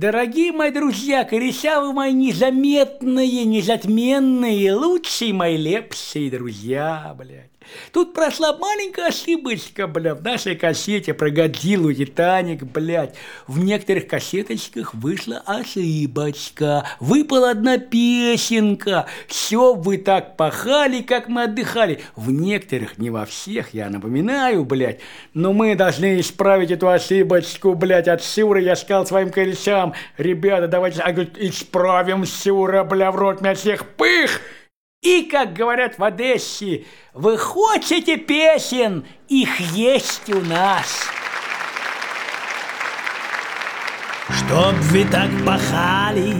Дорогие мои друзья, кореша вы мои незаметные, незатменные, лучшие мои лепсие друзья, блядь. Тут прошла маленькая ошибочка, бля, в нашей кассете про Годзиллу, Титаник, блядь. В некоторых кассеточках вышла ошибочка. Выпала одна песенка. Все вы так пахали, как мы отдыхали. В некоторых, не во всех, я напоминаю, блядь. Но мы должны исправить эту ошибочку, блядь. От Сюра я сказал своим корешам: ребята, давайте исправим Сюра, бля, в рот меня всех пых. И, как говорят в Одессе, вы хотите песен, их есть у нас. Чтоб вы так пахали,